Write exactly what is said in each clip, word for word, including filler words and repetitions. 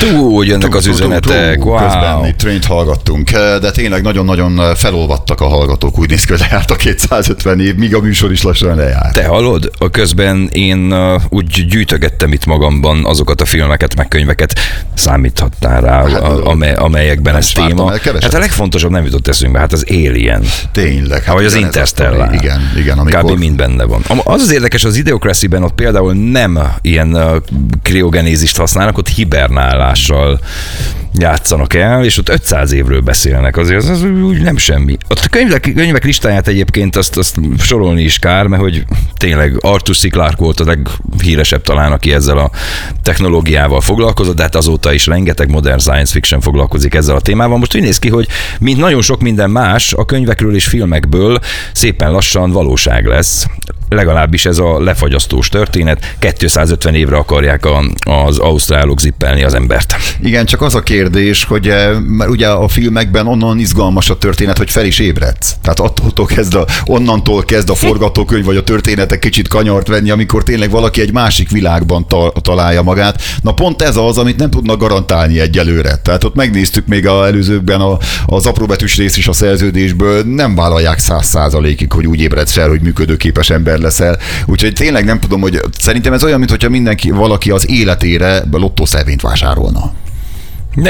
Túl jönnek az üzenetek. Wow. Közben itt Traint hallgattunk, de tényleg nagyon-nagyon felolvadtak a hallgatók, úgy néz ki, hogy lejárt a kétszázötven év, míg a műsor is lassan lejárt. Te hallod? A közben én uh, úgy gyűjtögettem itt magamban azokat a filmeket, meg könyveket, számíthattál rá, hát, a, amely, amelyekben ez téma. Hát a legfontosabb nem jutott eszünkbe, hát az Alien. Tényleg. Hát vagy az Interstellar. Igen, igen. Amikor... Kb. Mind benne van. Az az érdekes, az Idiocracy-ben ott például nem ilyen uh, kriogenézist használnak, ott hibernálással játszanak el, és ott ötszáz évről beszélnek, azért az, az úgy nem semmi. Ott a könyvek, könyvek listáját egyébként azt, azt sorolni is kár, mert hogy tényleg Arthur C. Clarke volt a leghíresebb talán, aki ezzel a technológiával foglalkozott, de hát azóta is rengeteg modern science fiction foglalkozik ezzel a témával. Most úgy néz ki, hogy mint nagyon sok minden más, a könyvekről és filmekből szépen lassan valóság lesz. Legalábbis ez a lefagyasztós történet. kétszázötven évre akarják a, az ausztrálok zippelni az embert. Igen, csak az a kérdés, hogy mert ugye a filmekben onnan izgalmas a történet, hogy fel is ébredsz. Tehát attól kezd a, onnantól kezd a forgatókönyv vagy a történetek kicsit kanyart venni, amikor tényleg valaki egy másik világban ta, találja magát. Na pont ez az, amit nem tudnak garantálni egyelőre. Tehát ott megnéztük még az előzőkben a, az apróbetűs rész is a szerződésből, nem vállalják száz százalékig, hogy úgy ébredsz fel, hogy működőképes ember leszel. Úgyhogy tényleg nem tudom, hogy szerintem ez olyan, mintha mindenki, valaki az életére lottószervényt vásárolna. Ne.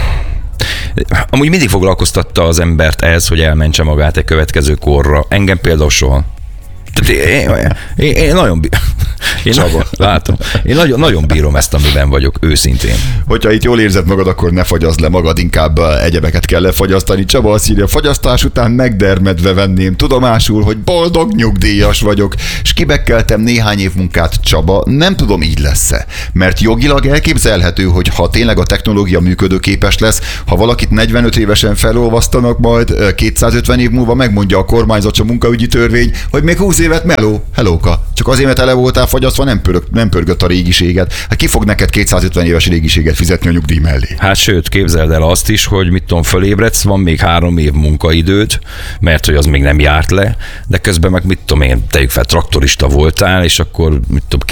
Amúgy mindig foglalkoztatta az embert ez, hogy elmentse magát egy következő korra. Engem például soha. Tehát én, én, én nagyon bírom. Én, nagyon, látom. Én nagyon, nagyon bírom ezt, amiben vagyok, őszintén. Hogyha itt jól érzed magad, akkor ne fagyaszd le magad, inkább egyebeket kell lefagyasztani. Csaba azt írja, fagyasztás után megdermedve venném tudomásul, hogy boldog nyugdíjas vagyok, és kibekkeltem néhány év munkát. Csaba, nem tudom, így lesz-e. Mert jogilag elképzelhető, hogy ha tényleg a technológia működőképes lesz, ha valakit negyvenöt évesen felolvasztanak, majd kétszázötven év múlva megmondja a kormányzat, a munkaügyi törvény, hogy még húsz évet meló, helóka. Csak azért, mert tele voltál fagyasztva, nem, pörög, nem pörgött a régiséget. Hát ki fog neked kétszázötven éves régiséget fizetni a nyugdíj mellé? Hát sőt, képzeld el azt is, hogy mit tudom, fölébredsz, van még három év munkaidőd, mert hogy az még nem járt le, de közben meg mit tudom én, tegyük fel, traktorista voltál, és akkor mit tudom,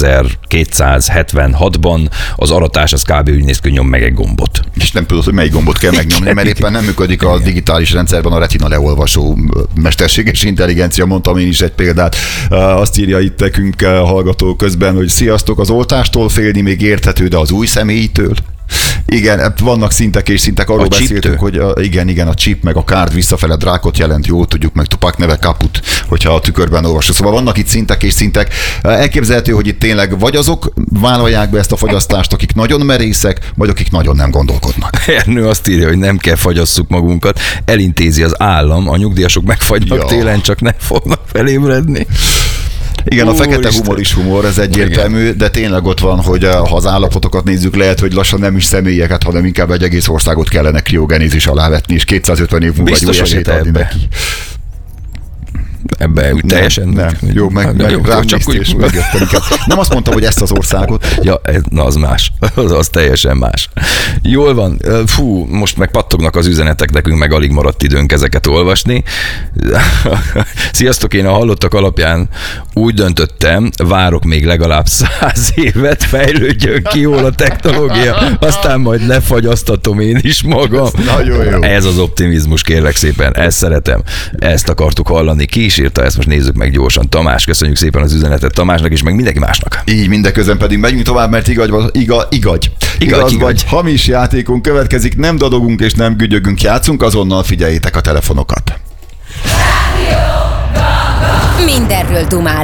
kétezer-kétszázhetvenhatban az aratás az kb. Úgy néz ki, nyom meg egy gombot. És nem tudod, hogy melyik gombot kell megnyomni, mert éppen nem működik a digitális rendszerben a retina leolvasó mesterséges intelligencia, mondtam én is egy példát. Azt írja itt nekünk hallgató közben, hogy sziasztok, az oltástól félni még érthető, de az új személyitől? Igen, vannak szintek és szintek, arról a beszéltünk, chip-től? Hogy a, igen, igen, a chip meg a kárd visszafele drákot jelent, jól tudjuk, meg Tupac neve kaput, hogyha a tükörben olvasod. Szóval vannak itt szintek és szintek. Elképzelhető, hogy itt tényleg vagy azok vállalják be ezt a fogyasztást, akik nagyon merészek, vagy akik nagyon nem gondolkodnak. Ernő azt írja, hogy nem kell fagyasszuk magunkat, elintézi az állam, a nyugdíjasok megfagynak ja. télen, csak nem fognak felébredni. Igen, a fekete humor is humor, ez egyértelmű, igen. De tényleg ott van, hogy ha az állapotokat nézzük, lehet, hogy lassan nem is személyeket, hanem inkább egy egész országot kellene kriogenézis alá vetni, és kétszázötven év múlva egy új esélyt adni neki. Ebbe úgy teljesen... Nem, nem. Jó, meg, meg jó, rám csak úgy, és megjöttem inkább. Nem azt mondtam, hogy ezt az országot. Ja, na az más. Az, az teljesen más. Jól van. Fú, most meg pattognak az üzenetek, nekünk meg alig maradt időnk ezeket olvasni. Sziasztok, én a hallottak alapján úgy döntöttem, várok még legalább száz évet, fejlődjön ki jól a technológia, aztán majd lefagyasztatom én is magam. Nagyon jó. Ez az optimizmus, kérlek szépen. Ezt szeretem. Ezt akartuk hallani. Ki is írta, ezt most nézzük meg gyorsan. Tamás, köszönjük szépen az üzenetet Tamásnak is, meg mindenki másnak. Így, mindeközben pedig megyünk tovább, mert igaz, igaz, igaz, igaz vagy hamis játékunk következik, nem dadogunk és nem gügyögünk, játszunk, azonnal figyeljétek a telefonokat. Mindenről dumálunk.